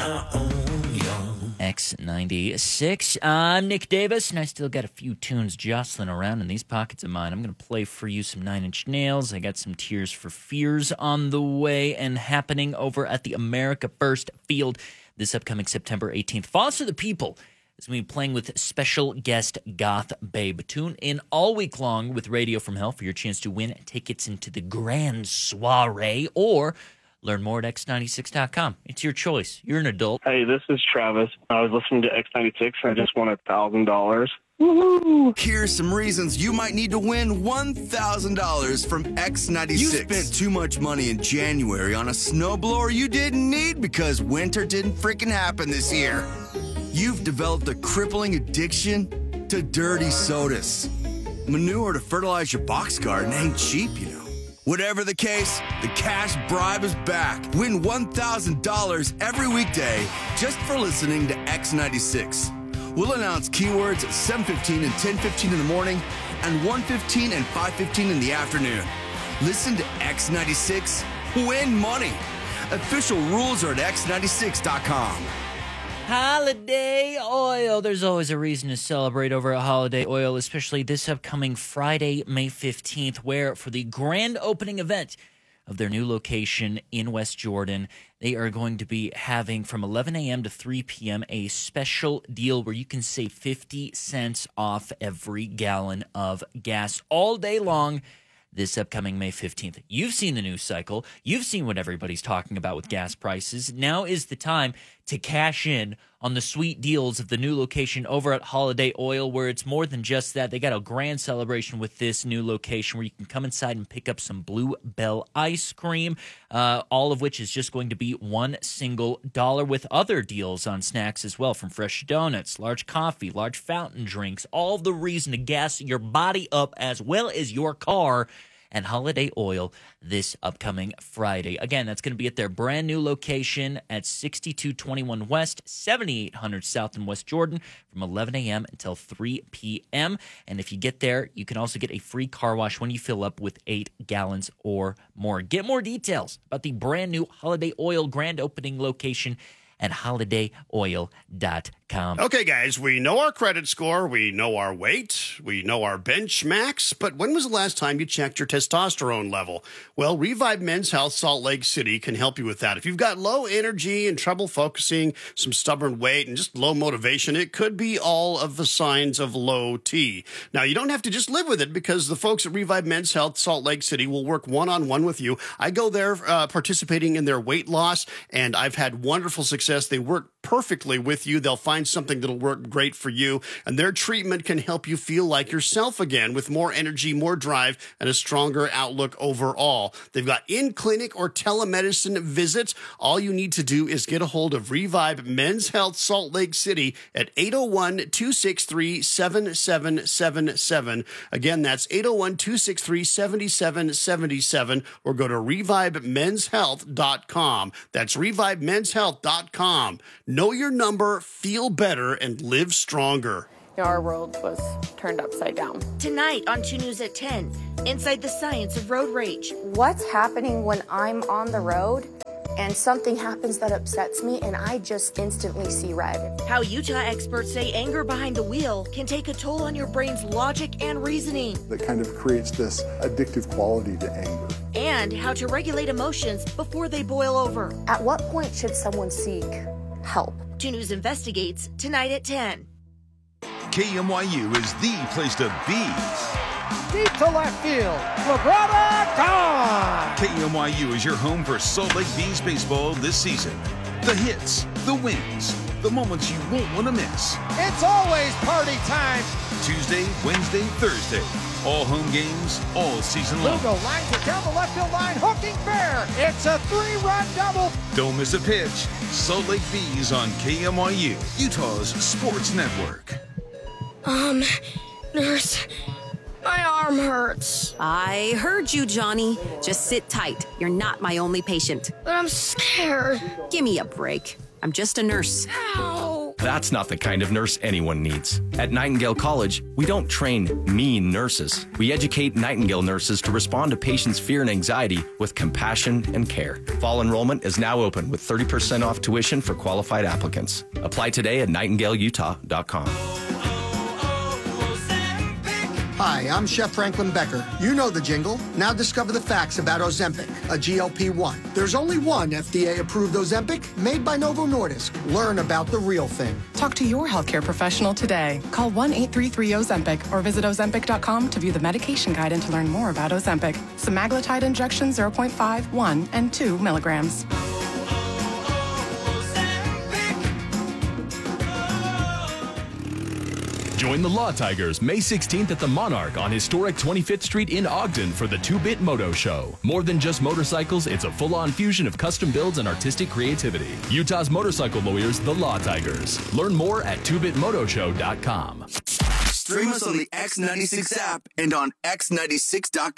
X96. I'm Nick Davis, and I still got a few tunes jostling around in these pockets of mine. I'm going to play for you some Nine Inch Nails. I got some Tears for Fears on the way and happening over at the America First Field this upcoming September 18th. Foster the People is going to be playing with special guest Goth Babe. Tune in all week long with Radio from Hell for your chance to win tickets into the grand soiree, or learn more at x96.com. It's your choice. You're an adult. Hey, this is Travis. I was listening to X96 and I just won $1,000. Woohoo! Here's some reasons you might need to win $1,000 from X96. You spent too much money in January on a snowblower you didn't need because winter didn't freaking happen this year. You've developed a crippling addiction to dirty sodas. Manure to fertilize your box garden ain't cheap, you know. Whatever the case, the cash bribe is back. Win $1,000 every weekday just for listening to X96. We'll announce keywords at 7:15 and 10:15 in the morning and 1:15 and 5:15 in the afternoon. Listen to X96, win money. Official rules are at x96.com. Holiday Oil. There's always a reason to celebrate over at Holiday Oil, especially this upcoming Friday, May 15th, where for the grand opening event of their new location in West Jordan, they are going to be having from 11 a.m. to 3 p.m. a special deal where you can save 50 cents off every gallon of gas all day long this upcoming May 15th. You've seen the news cycle. You've seen what everybody's talking about with gas prices. Now is the time to cash in on the sweet deals of the new location over at Holiday Oil, where it's more than just that. They got a grand celebration with this new location where you can come inside and pick up some Blue Bell ice cream, all of which is just going to be $1 single dollar, with other deals on snacks as well, from fresh donuts, large coffee, large fountain drinks, all the reason to gas your body up as well as your car. And Holiday Oil this upcoming Friday. Again, that's going to be at their brand new location at 6221 West, 7800 South in West Jordan from 11 a.m. until 3 p.m. And if you get there, you can also get a free car wash when you fill up with 8 gallons or more. Get more details about the brand new Holiday Oil grand opening location at holidayoil.com. Okay, guys, we know our credit score, we know our weight, we know our bench max, but when was the last time you checked your testosterone level? Well, Revive Men's Health Salt Lake City can help you with that. If you've got low energy and trouble focusing, some stubborn weight, and just low motivation, it could be all of the signs of low T. Now, you don't have to just live with it, because the folks at Revive Men's Health Salt Lake City will work one-on-one with you. I go there participating in their weight loss, and I've had wonderful success. They work perfectly with you. They'll find something that'll work great for you, and their treatment can help you feel like yourself again, with more energy, more drive, and a stronger outlook overall. They've got in-clinic or telemedicine visits. All you need to do is get a hold of Revive Men's Health Salt Lake City at 801-263-7777. Again, that's 801-263-7777, or go to revivemenshealth.com. That's revivemenshealth.com. Know your number, feel better, and live stronger. Our world was turned upside down. Tonight on 2 News at 10, Inside the Science of Road Rage. What's happening when I'm on the road and something happens that upsets me and I just instantly see red? How Utah experts say anger behind the wheel can take a toll on your brain's logic and reasoning. That kind of creates this addictive quality to anger. And how to regulate emotions before they boil over. At what point should someone seek help? 2 News investigates tonight at 10. KMYU is the place to be. Deep to left field, LaGrada gone! KMYU is your home for Salt Lake Bees baseball this season. The hits, the wins, the moments you won't want to miss. It's always party time! Tuesday, Wednesday, Thursday. All home games, all season long. Lugo lines it down the left field line, hooking fair. It's a 3-run double. Don't miss a pitch. Salt Lake Bees on KMYU, Utah's sports network. Nurse, my arm hurts. I heard you, Johnny. Just sit tight. You're not my only patient. But I'm scared. Give me a break. I'm just a nurse. Ow! That's not the kind of nurse anyone needs. At Nightingale College, we don't train mean nurses. We educate Nightingale nurses to respond to patients' fear and anxiety with compassion and care. Fall enrollment is now open with 30% off tuition for qualified applicants. Apply today at nightingaleutah.com. Hi, I'm Chef Franklin Becker. You know the jingle. Now discover the facts about Ozempic, a GLP-1. There's only one FDA-approved Ozempic made by Novo Nordisk. Learn about the real thing. Talk to your healthcare professional today. Call 1-833-OZEMPIC or visit Ozempic.com to view the medication guide and to learn more about Ozempic. Semaglutide injection 0.5, 1, and 2 milligrams. Join the Law Tigers May 16th at the Monarch on historic 25th Street in Ogden for the 2-Bit Moto Show. More than just motorcycles, it's a full-on fusion of custom builds and artistic creativity. Utah's motorcycle lawyers, the Law Tigers. Learn more at 2bitmotoshow.com. Stream us on the X96 app and on X96.com.